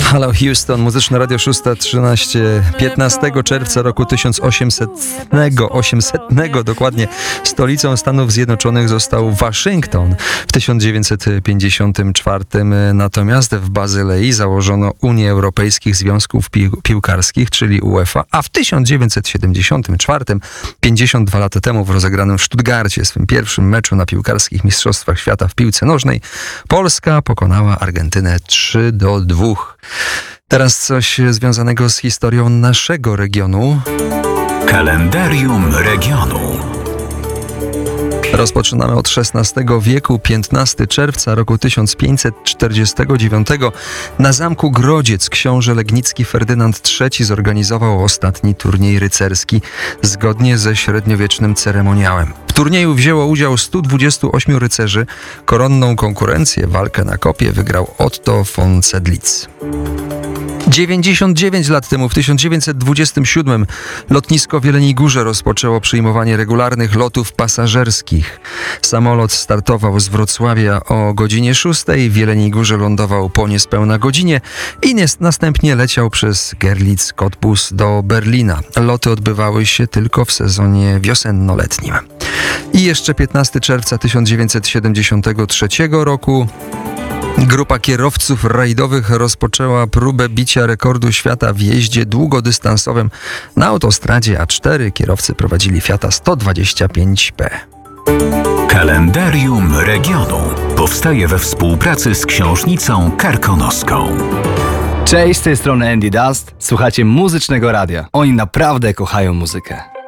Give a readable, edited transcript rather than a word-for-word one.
Halo Houston, Muzyczne Radio 613, 15 czerwca roku 1800, dokładnie, stolicą Stanów Zjednoczonych został Waszyngton. W 1954 natomiast w Bazylei założono Unię Europejskich Związków Piłkarskich, czyli UEFA, a w 1974, 52 lata temu, w rozegranym w Stuttgarcie, swym pierwszym meczu na piłkarskich mistrzostwach świata w piłce nożnej, Polska pokonała Argentynę 3-2. Teraz coś związanego z historią naszego regionu. Kalendarium regionu. Rozpoczynamy od XVI wieku. 15 czerwca roku 1549 na zamku Grodziec książę Legnicki Ferdynand III zorganizował ostatni turniej rycerski zgodnie ze średniowiecznym ceremoniałem. W turnieju wzięło udział 128 rycerzy. Koronną konkurencję, walkę na kopie, wygrał Otto von Sedlitz. 99 lat temu, w 1927, lotnisko w Jeleniej Górze rozpoczęło przyjmowanie regularnych lotów pasażerskich. Samolot startował z Wrocławia o godzinie 6, w Jeleniej Górze lądował po niespełna godzinie i następnie leciał przez Görlitz-Cottbus do Berlina. Loty odbywały się tylko w sezonie wiosenno-letnim. I jeszcze 15 czerwca 1973 roku grupa kierowców rajdowych rozpoczęła próbę bicia rekordu świata w jeździe długodystansowym na autostradzie A4. Kierowcy prowadzili Fiata 125P. Kalendarium regionu powstaje we współpracy z Książnicą Karkonoską. Cześć, z tej strony Andy Dust. Słuchacie Muzycznego Radia. Oni naprawdę kochają muzykę.